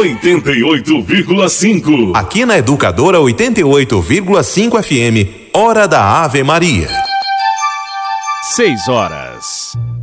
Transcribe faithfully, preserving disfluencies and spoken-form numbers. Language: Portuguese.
oitenta e oito vírgula cinco. Aqui na Educadora oitenta e oito vírgula cinco F M, Hora da Ave Maria. Seis horas.